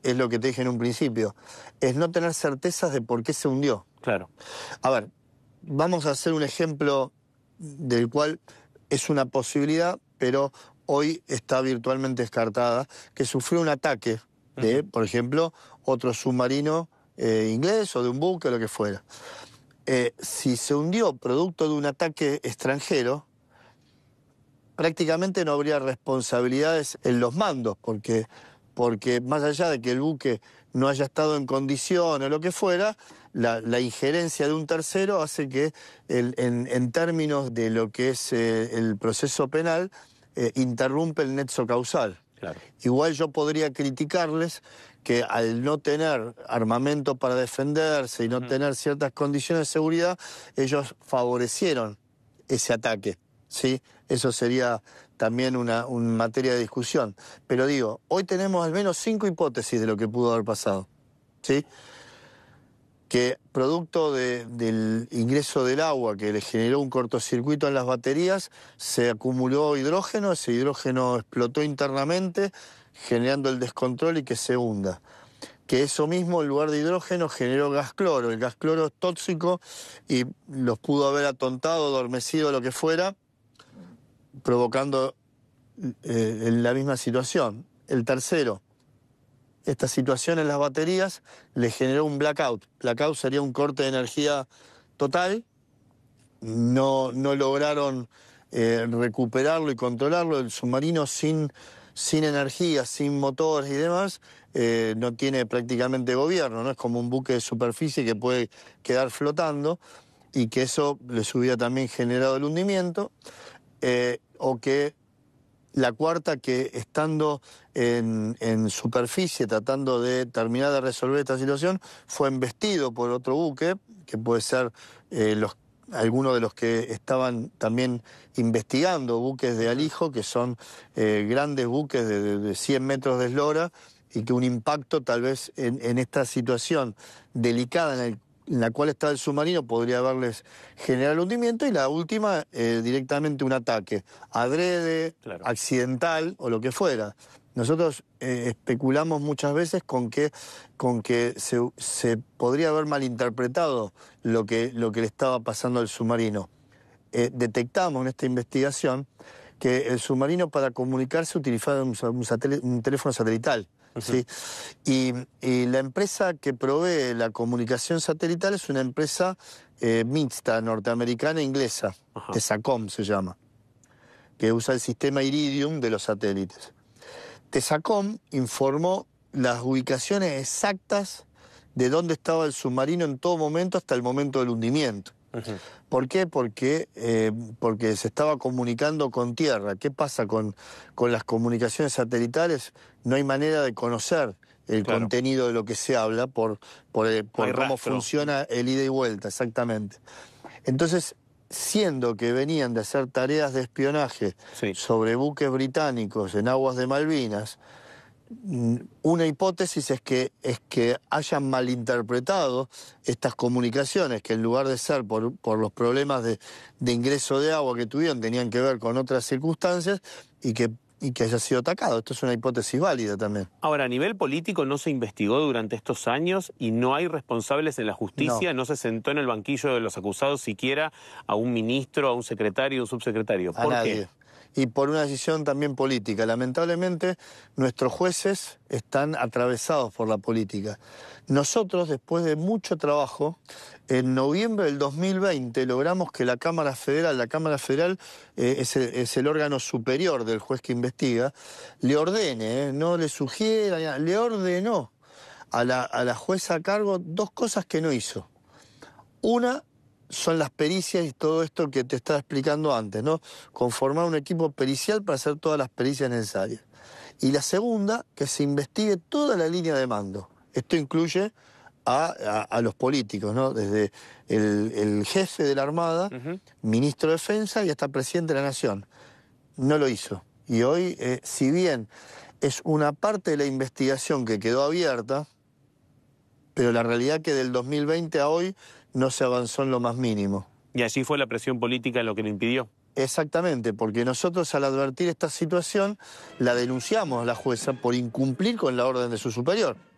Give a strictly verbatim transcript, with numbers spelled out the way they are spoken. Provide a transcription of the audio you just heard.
es lo que te dije en un principio, es no tener certezas de por qué se hundió. Claro. A ver, vamos a hacer un ejemplo del cual es una posibilidad, pero hoy está virtualmente descartada, que sufrió un ataque de, uh-huh. por ejemplo, otro submarino eh, inglés o de un buque o lo que fuera. Eh, si se hundió producto de un ataque extranjero, prácticamente no habría responsabilidades en los mandos, porque, porque más allá de que el buque no haya estado en condición o lo que fuera, la, la injerencia de un tercero hace que el, en, en términos de lo que es eh, el proceso penal, eh, interrumpe el nexo causal. Claro. Igual yo podría criticarles que al no tener armamento para defenderse y no uh-huh. tener ciertas condiciones de seguridad, ellos favorecieron ese ataque, ¿sí? Eso sería también una, una materia de discusión. Pero digo, hoy tenemos al menos cinco hipótesis de lo que pudo haber pasado, ¿sí? Que producto de, del ingreso del agua que le generó un cortocircuito en las baterías, se acumuló hidrógeno, ese hidrógeno explotó internamente, generando el descontrol y que se hunda. Que eso mismo, en lugar de hidrógeno, generó gas cloro. El gas cloro es tóxico y los pudo haber atontado, adormecido, lo que fuera, provocando eh, la misma situación. El tercero, esta situación en las baterías le generó un blackout. Blackout sería un corte de energía total. No, no lograron eh, recuperarlo y controlarlo. El submarino sin, sin energía, sin motores y demás, eh, no tiene prácticamente gobierno, ¿no? Es como un buque de superficie que puede quedar flotando y que eso les hubiera también generado el hundimiento. Eh, o que la cuarta, que estando en, en superficie tratando de terminar de resolver esta situación, fue embestido por otro buque, que puede ser eh, los, algunos de los que estaban también investigando, buques de alijo, que son eh, grandes buques de, de, de cien metros de eslora, y que un impacto tal vez en, en esta situación delicada en el en la cual está el submarino podría haberles generado el hundimiento, y la última, eh, directamente un ataque, adrede, claro. accidental o lo que fuera. Nosotros eh, especulamos muchas veces con que, con que se, se podría haber malinterpretado lo que, lo que le estaba pasando al submarino. Eh, detectamos en esta investigación que el submarino, para comunicarse, utilizaba un, un, satel- un teléfono satelital. ¿Sí? Y, y la empresa que provee la comunicación satelital es una empresa eh, mixta, norteamericana e inglesa, Ajá. Tesacom se llama, que usa el sistema Iridium de los satélites. Tesacom informó las ubicaciones exactas de dónde estaba el submarino en todo momento hasta el momento del hundimiento. Uh-huh. ¿Por qué? Porque, eh, porque se estaba comunicando con tierra. ¿Qué pasa con, con las comunicaciones satelitales? No hay manera de conocer el claro. contenido de lo que se habla por, por, eh, por no cómo rastro. funciona el ida y vuelta, exactamente. Entonces, siendo que venían de hacer tareas de espionaje sí. sobre buques británicos en aguas de Malvinas, una hipótesis es que, es que hayan malinterpretado estas comunicaciones, que en lugar de ser por, por los problemas de, de ingreso de agua que tuvieron, tenían que ver con otras circunstancias, y que, y que haya sido atacado. Esto es una hipótesis válida también. Ahora, a nivel político no se investigó durante estos años y no hay responsables en la justicia, no, no se sentó en el banquillo de los acusados siquiera a un ministro, a un secretario, a un subsecretario. ¿Por a nadie. qué? Y por una decisión también política. Lamentablemente, nuestros jueces están atravesados por la política. Nosotros, después de mucho trabajo, en noviembre del dos mil veinte logramos que la Cámara Federal, la Cámara Federal eh, es, el, es el órgano superior del juez que investiga, le ordene, eh, no le sugiera, le ordenó a la, a la jueza a cargo dos cosas que no hizo. Una son las pericias y todo esto que te estaba explicando antes, ¿no? Conformar un equipo pericial para hacer todas las pericias necesarias. Y la segunda, que se investigue toda la línea de mando. Esto incluye a, a, a los políticos, ¿no? Desde el, el jefe de la Armada, uh-huh. ministro de Defensa y hasta presidente de la Nación. No lo hizo. Y hoy, eh, si bien es una parte de la investigación que quedó abierta, pero la realidad que del dos mil veinte a hoy no se avanzó en lo más mínimo. ¿Y allí fue la presión política lo que lo impidió? Exactamente, porque nosotros al advertir esta situación la denunciamos a la jueza por incumplir con la orden de su superior.